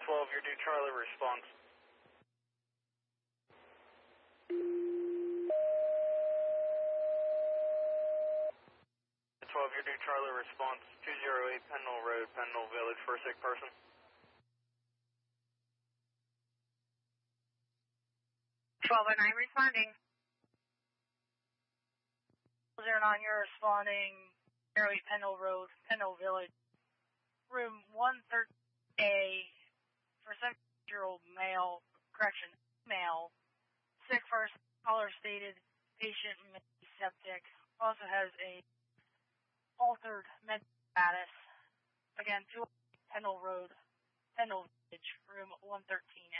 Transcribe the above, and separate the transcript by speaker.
Speaker 1: 12, your due Charlie response. 12, your due Charlie response, 208 Pendle Road, Pendle Village, for a sick person.
Speaker 2: 1209 responding. 09, you're responding, 208 Pendle Road, Pendle Village, room 113A, for 7-year-old male, male, sick person, caller stated, patient may be septic, also has a altered mental status. Again, 208 Pendle Road, Pendle Village, room 113.